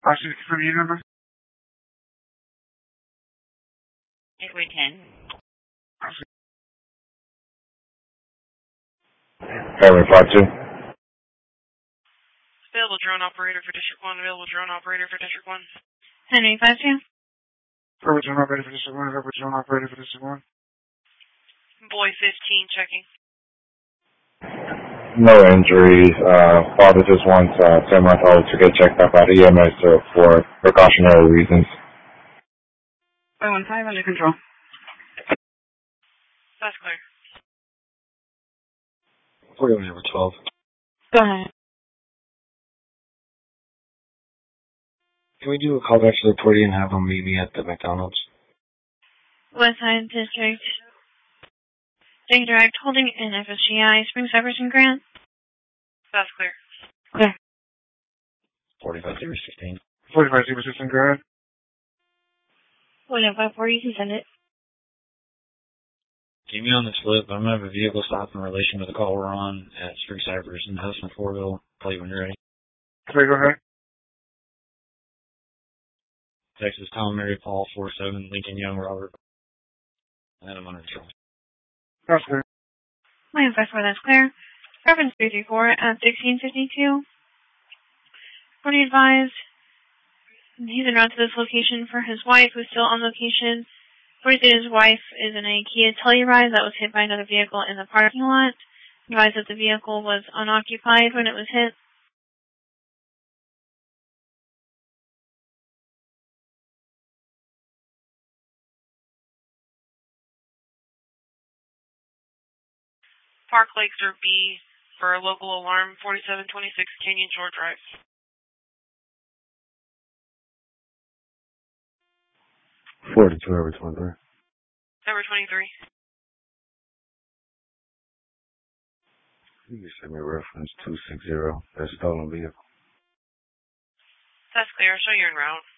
Actually, for the number? 810. Fairway 52. Available drone operator for District 1. Available drone operator for District 1. Henry 52. Fairway drone operator for District 1. Fairway drone operator for District 1. Boy 15 checking. No injuries. Father just wants 10-month-old to get checked up at EMS for precautionary reasons. 515 under control. That's clear. 41 over 12. Go ahead. Can we do a callback to the party and have them meet me at the McDonald's? Westside District. J Direct holding in FSGI, Spring Cypress and Grant. That's clear. Clear. 45-16. 45-16, go ahead. 540, you can send it. Keep me on the slip. I'm going to have a vehicle stop in relation to the call we're on at Spring Cypress in Hudson, Fortville. Play when you're ready. Okay, go ahead. Texas, Tom, Mary, Paul, 47, Lincoln, Young, Robert. And I'm under control. That's clear. 554, that's clear. Reference 334 at 1652. 40 advised. He's en route to this location for his wife, who's still on location. 40 his wife is in a Kia Telluride that was hit by another vehicle in the parking lot. Advised that the vehicle was unoccupied when it was hit. Park Lakes or B for a local alarm, 4726 Canyon Shore Drive. $42 over 23. Number 23. You can send me a reference 260. That's stolen vehicle. That's clear. Show you're en route.